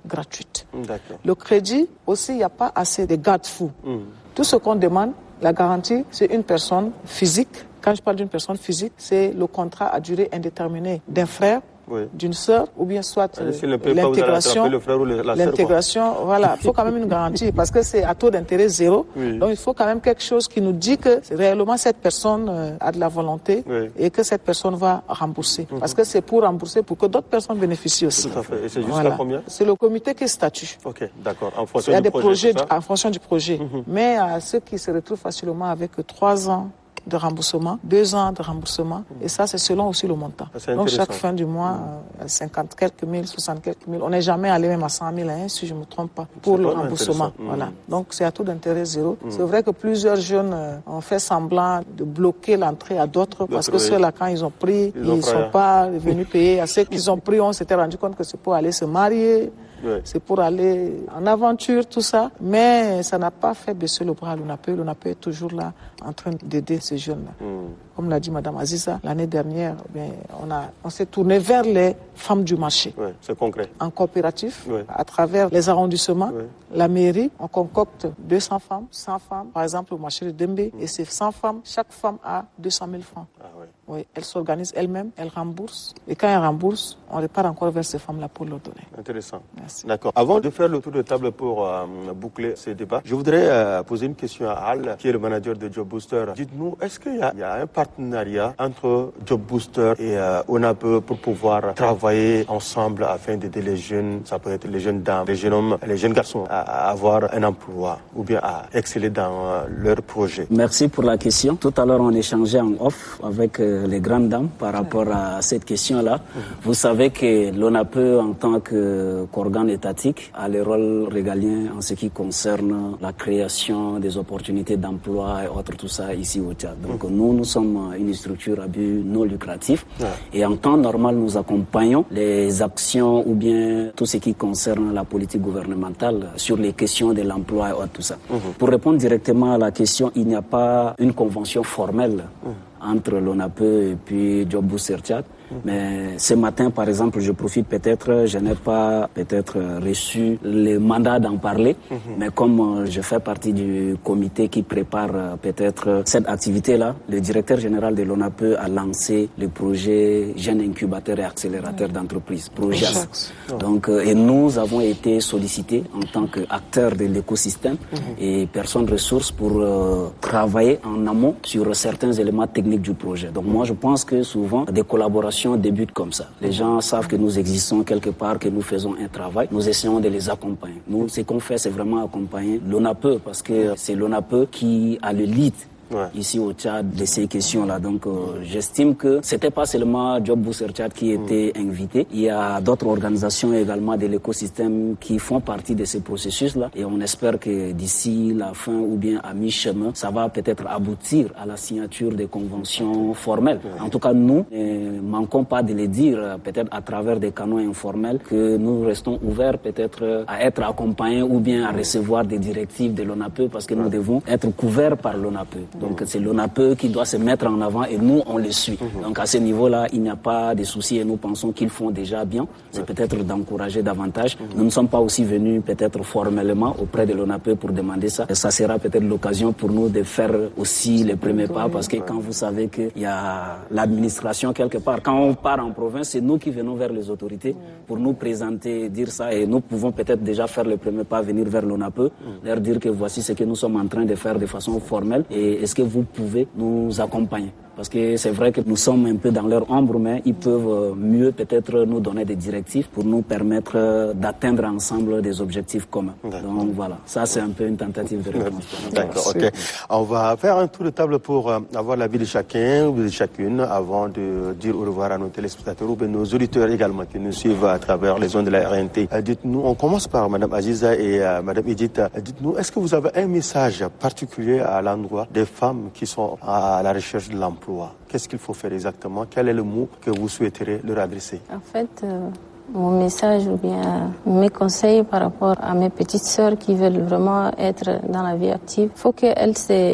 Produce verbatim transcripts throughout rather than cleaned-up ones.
gratuite. D'accord. Le crédit aussi, il n'y a pas assez de garde-fous. Mmh. Tout ce qu'on demande, la garantie, c'est une personne physique. Quand je parle d'une personne physique, c'est le contrat à durée indéterminée d'un frère, oui. d'une sœur, ou bien soit euh, l'intégration. Le frère ou la l'intégration, sœur, voilà. Il faut quand même une garantie parce que c'est à taux d'intérêt zéro. Oui. Donc il faut quand même quelque chose qui nous dit que réellement cette personne euh, a de la volonté oui. et que cette personne va rembourser. Mm-hmm. Parce que c'est pour rembourser pour que d'autres personnes bénéficient aussi. Tout à fait. Et c'est jusqu'à voilà. combien? C'est le comité qui statue. Ok, d'accord. En fonction il y a du des projet, projets en fonction du projet. Mm-hmm. Mais à ceux qui se retrouvent facilement avec trois ans de remboursement, deux ans de remboursement, mmh. et ça c'est selon aussi le montant. Donc chaque fin du mois, mmh. euh, cinquante quelques mille, soixante quelques mille, on n'est jamais allé même à cent mille, hein, si je ne me trompe pas, pour c'est le remboursement. Mmh. Voilà. Donc c'est à taux d'intérêt zéro. Mmh. C'est vrai que plusieurs jeunes euh, ont fait semblant de bloquer l'entrée à d'autres, parce que oui. ceux-là, quand ils ont pris, ils ne sont pas venus payer. À ceux qu'ils ont pris, on s'était rendu compte que c'est pour aller se marier. Oui. C'est pour aller en aventure, tout ça. Mais ça n'a pas fait baisser le bras à l'O N A P E. L'O N A P E est toujours là, en train d'aider ces jeunes-là. Mm. Comme l'a dit Mme Aziza, l'année dernière, bien, on, a, on s'est tourné vers les femmes du marché. Oui, c'est concret. En coopératif, oui. à travers les arrondissements, oui. la mairie, on concocte deux cents femmes, cent femmes, par exemple au marché de Dembé. Mm. Et ces cent femmes, chaque femme a deux cent mille francs. Ah, oui. Oui, elles s'organisent elles-mêmes, elles remboursent. Et quand elles remboursent, on repart encore vers ces femmes-là pour leur donner. Intéressant. Merci. D'accord. Avant de faire le tour de table pour euh, boucler ces débats, je voudrais euh, poser une question à Al, qui est le manager de Job Booster. Dites-nous, est-ce qu'il y a, il y a un partenariat entre Job Booster et euh, O N A P E pour pouvoir travailler ensemble afin d'aider les jeunes, ça peut être les jeunes dames, les jeunes hommes, les jeunes garçons à, à avoir un emploi ou bien à exceller dans euh, leur projet? Merci pour la question. Tout à l'heure, on échangeait en off avec euh, les grandes dames par rapport à cette question-là. Mmh. Vous savez que l'O N A P E, en tant que, qu'organe étatique, a le rôle régalien en ce qui concerne la création des opportunités d'emploi et autres, tout ça ici au Tchad. Donc mmh. nous, nous sommes une structure à but non lucratif ouais. et en temps normal, nous accompagnons les actions ou bien tout ce qui concerne la politique gouvernementale sur les questions de l'emploi et autres, tout ça. Mmh. Pour répondre directement à la question, il n'y a pas une convention formelle mmh. entre l'O N A P E et puis Job Booster Tchad. Mais ce matin, par exemple, je profite peut-être, je n'ai pas peut-être reçu le mandat d'en parler, mm-hmm. mais comme je fais partie du comité qui prépare peut-être cette activité-là, le directeur général de l'O N A P E a lancé le projet Jeunes Incubateurs et Accélérateurs d'entreprise, projet A S. Donc, et nous avons été sollicités en tant qu'acteurs de l'écosystème mm-hmm. et personnes ressources pour euh, travailler en amont sur certains éléments techniques du projet. Donc moi, je pense que souvent, des collaborations débutent comme ça. Les gens savent que nous existons quelque part, que nous faisons un travail. Nous essayons de les accompagner. Nous, ce qu'on fait, c'est vraiment accompagner l'O N A P E parce que c'est l'O N A P E qui a le lead Ouais. ici au Tchad de ces questions-là. Donc euh, j'estime que c'était pas seulement Job Booster Tchad qui était mmh. invité. Il y a d'autres organisations également de l'écosystème qui font partie de ces processus-là et on espère que d'ici la fin ou bien à mi-chemin, ça va peut-être aboutir à la signature des conventions formelles. Mmh. En tout cas, nous ne manquons pas de le dire, peut-être à travers des canaux informels, que nous restons ouverts peut-être à être accompagnés ou bien à recevoir des directives de l'O N A P E parce que mmh. nous devons être couverts par l'O N A P E. Donc c'est l'O N A P E qui doit se mettre en avant et nous, on le suit. Mmh. Donc à ce niveau-là, il n'y a pas de souci et nous pensons qu'ils font déjà bien. C'est ouais. peut-être d'encourager davantage. Mmh. Nous ne sommes pas aussi venus peut-être formellement auprès de l'O N A P E pour demander ça. Et ça sera peut-être l'occasion pour nous de faire aussi les premiers pas parce que ouais. quand vous savez qu'il y a l'administration quelque part, quand on part en province, c'est nous qui venons vers les autorités mmh. pour nous présenter, dire ça et nous pouvons peut-être déjà faire le premier pas, venir vers l'O N A P E, mmh. leur dire que voici ce que nous sommes en train de faire de façon formelle et est-ce que vous pouvez nous accompagner? Parce que c'est vrai que nous sommes un peu dans leur ombre, mais ils peuvent mieux peut-être nous donner des directives pour nous permettre d'atteindre ensemble des objectifs communs. D'accord. Donc voilà, ça c'est un peu une tentative de réponse. D'accord, ok. On va faire un tour de table pour avoir l'avis de chacun ou de chacune avant de dire au revoir à nos téléspectateurs ou bien nos auditeurs également qui nous suivent à travers les ondes de la R N T. Dites-nous, on commence par Mme Aziza et euh, Mme Edith. Dites-nous, est-ce que vous avez un message particulier à l'endroit des femmes qui sont à la recherche de l'emploi? Qu'est-ce qu'il faut faire exactement? Quel est le mot que vous souhaiterez leur adresser? En fait, euh, mon message ou bien mes conseils par rapport à mes petites sœurs qui veulent vraiment être dans la vie active, il faut qu'elles se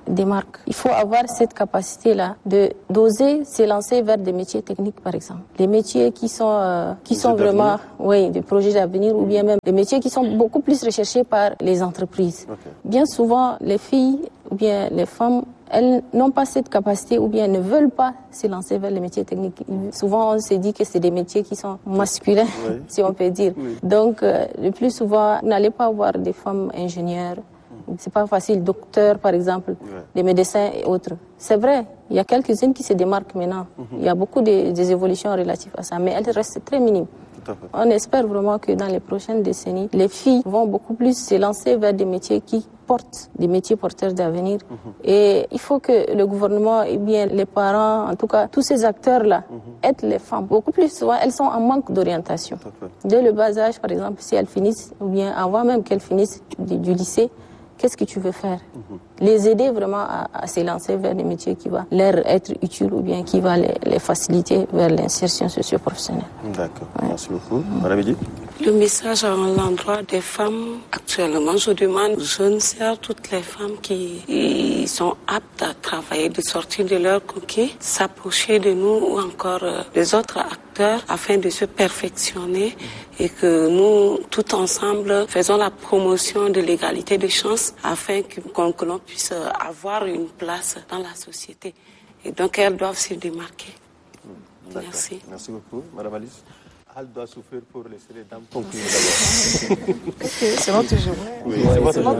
démarque. Il faut avoir cette capacité-là de d'oser se lancer vers des métiers techniques, par exemple. Les métiers qui sont euh, qui sont vraiment, oui, des projets d'avenir, ou bien même des métiers qui sont beaucoup plus recherchés par les entreprises. Okay. Bien souvent, les filles ou bien les femmes, elles n'ont pas cette capacité ou bien ne veulent pas se lancer vers les métiers techniques. Souvent, on se dit que c'est des métiers qui sont masculins, oui. si on peut dire. Oui. Donc, euh, le plus souvent, vous n'allez pas voir des femmes ingénieures. C'est pas facile, docteurs par exemple, oui. des médecins et autres. C'est vrai, il y a quelques-unes qui se démarquent maintenant. Mm-hmm. Il y a beaucoup de, des évolutions relatives à ça, mais elles restent très minimes. On espère vraiment que dans les prochaines décennies, les filles vont beaucoup plus se lancer vers des métiers qui portent, des métiers porteurs d'avenir. Mm-hmm. Et il faut que le gouvernement, et bien les parents, en tout cas tous ces acteurs-là, mm-hmm. aident les femmes. Beaucoup plus souvent, elles sont en manque d'orientation. Dès le bas âge, par exemple, si elles finissent, ou bien avant même qu'elles finissent du, du lycée, qu'est-ce que tu veux faire? Mm-hmm. Les aider vraiment à, à se lancer vers des métiers qui vont leur être utiles ou bien qui vont les, les faciliter vers l'insertion socio-professionnelle. D'accord, ouais. Merci beaucoup. Madame Eddy? Le message à l'endroit des femmes, actuellement, je demande aux jeunes sœurs, toutes les femmes qui sont aptes à travailler, de sortir de leur coquille, s'approcher de nous ou encore des autres acteurs afin de se perfectionner et que nous, tout ensemble, faisons la promotion de l'égalité de chances afin que, que l'on puisse avoir une place dans la société. Et donc, elles doivent se démarquer. D'accord. Merci. Merci beaucoup. Madame Alice? Elle doit souffrir pour laisser les dames conclure d'abord. Ok, c'est notre journée. Oui, ouais, c'est votre semaine,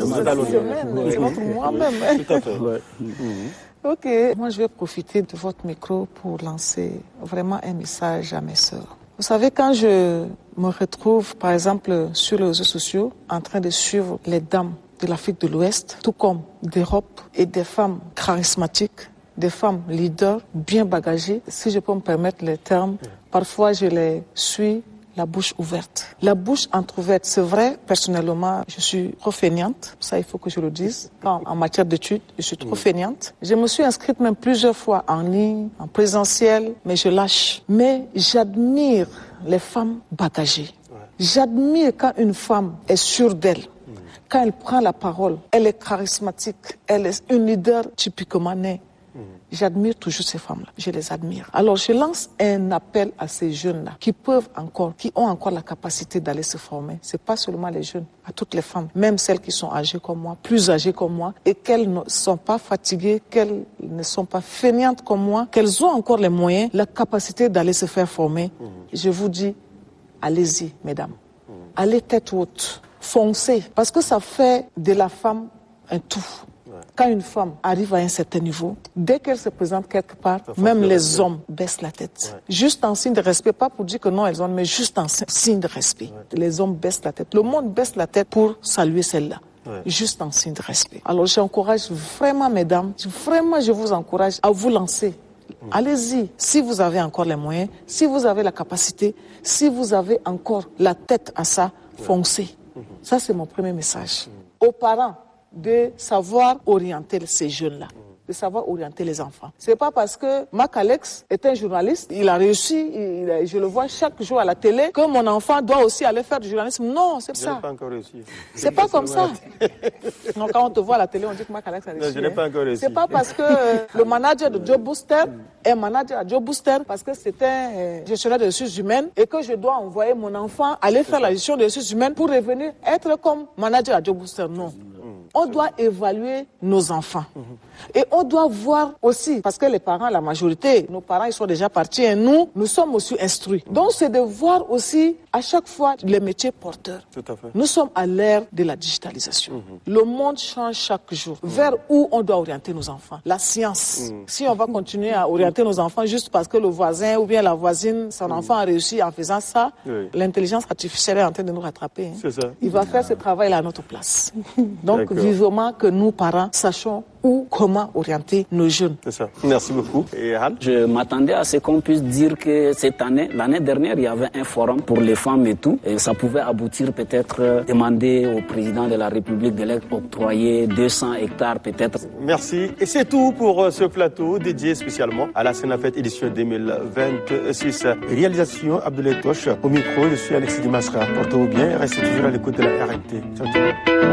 oui. c'est votre moi-même. Tout à fait. Ouais. Mm-hmm. Ok, moi je vais profiter de votre micro pour lancer vraiment un message à mes sœurs. Vous savez, quand je me retrouve, par exemple, sur les réseaux sociaux, en train de suivre les dames de l'Afrique de l'Ouest, tout comme d'Europe, et des femmes charismatiques, des femmes leaders, bien bagagées, si je peux me permettre les termes, parfois je les suis la bouche ouverte. La bouche entrouverte, c'est vrai, personnellement, je suis trop fainéante, ça il faut que je le dise. En, en matière d'études, je suis trop fainéante. Je me suis inscrite même plusieurs fois en ligne, en présentiel, mais je lâche. Mais j'admire les femmes bagagées. J'admire quand une femme est sûre d'elle. Quand elle prend la parole, elle est charismatique, elle est une leader typiquement née. J'admire toujours ces femmes-là, je les admire. Alors je lance un appel à ces jeunes-là qui peuvent encore, qui ont encore la capacité d'aller se former. C'est pas seulement les jeunes, à toutes les femmes, même celles qui sont âgées comme moi, plus âgées comme moi, et qu'elles ne sont pas fatiguées, qu'elles ne sont pas fainéantes comme moi, qu'elles ont encore les moyens, la capacité d'aller se faire former. Mmh. Je vous dis, allez-y, mesdames, mmh. allez tête haute, foncez, parce que ça fait de la femme un tout. Quand une femme arrive à un certain niveau, dès qu'elle se présente quelque part, même les hommes baissent la tête. Ouais. Juste en signe de respect, pas pour dire que non, elles ont, mais juste en signe de respect. Ouais. Les hommes baissent la tête. Le monde baisse la tête pour saluer celle-là. Ouais. Juste en signe de respect. Alors j'encourage vraiment, mesdames, vraiment je vous encourage à vous lancer. Mmh. Allez-y, si vous avez encore les moyens, si vous avez la capacité, si vous avez encore la tête à ça, ouais. foncez. Mmh. Ça, c'est mon premier message. Mmh. Aux parents, de savoir orienter ces jeunes-là, de savoir orienter les enfants. C'est pas parce que Mac Alex est un journaliste, il a réussi, il, je le vois chaque jour à la télé, que mon enfant doit aussi aller faire du journalisme. Non, c'est je ça. Je n'ai pas encore réussi. C'est pas comme ça. Non, quand on te voit à la télé, on dit que Mac Alex a réussi. Non, je n'ai pas encore réussi. C'est pas parce que euh, le manager de Job Booster est manager à Job Booster parce que c'est un euh, gestionnaire de ressources humaines et que je dois envoyer mon enfant aller faire la gestion des ressources humaines pour revenir être comme manager à Job Booster. Non. On doit évaluer nos enfants. Mm-hmm. Et on doit voir aussi, parce que les parents, la majorité, nos parents, ils sont déjà partis et nous, nous sommes aussi instruits. Mm-hmm. Donc, c'est de voir aussi, à chaque fois, les métiers porteurs. Tout à fait. Nous sommes à l'ère de la digitalisation. Mm-hmm. Le monde change chaque jour. Mm-hmm. Vers où on doit orienter nos enfants? La science. Mm-hmm. Si on va continuer à orienter nos enfants juste parce que le voisin ou bien la voisine, son mm-hmm. enfant a réussi en faisant ça, oui. l'intelligence artificielle est en train de nous rattraper. Hein. C'est ça. Il va faire ce travail-là à notre place. Donc, vivement que nous, parents, sachons où, comment orienter nos jeunes. C'est ça. Merci beaucoup. Et Han? Je m'attendais à ce qu'on puisse dire que cette année, l'année dernière, il y avait un forum pour les femmes et tout. Et ça pouvait aboutir peut-être demander au président de la République de l'octroyer deux cents hectares peut-être. Merci. Et c'est tout pour ce plateau dédié spécialement à la Sénafête édition deux mille vingt-six. Réalisation Abdoulaye Toche. Au micro, je suis Alexis Dimasra. Portez-vous bien et restez toujours à l'écoute de la R N T. Ciao, ciao.